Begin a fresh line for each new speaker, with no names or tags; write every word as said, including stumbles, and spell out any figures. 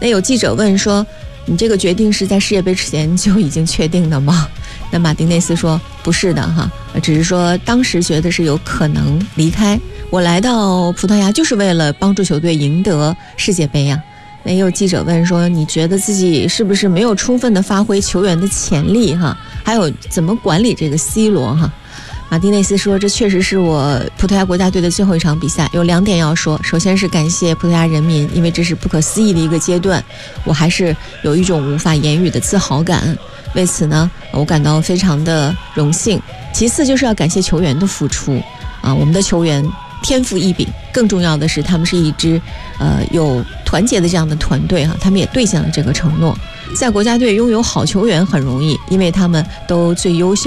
那有记者问说，你这个决定是在世界杯之前就已经确定的吗？那马丁内斯说不是的哈，只是说当时觉得是有可能离开。我来到葡萄牙就是为了帮助球队赢得世界杯呀、啊。那也有记者问说，你觉得自己是不是没有充分的发挥球员的潜力哈？还有怎么管理这个 C 罗哈？马丁内斯说，这确实是我葡萄牙国家队的最后一场比赛，有两点要说。首先是感谢葡萄牙人民，因为这是不可思议的一个阶段，我还是有一种无法言语的自豪感，为此呢我感到非常的荣幸。其次就是要感谢球员的付出啊，我们的球员天赋异禀，更重要的是他们是一支呃有团结的这样的团队哈，他们也兑现了这个承诺。在国家队拥有好球员很容易，因为他们都最优秀。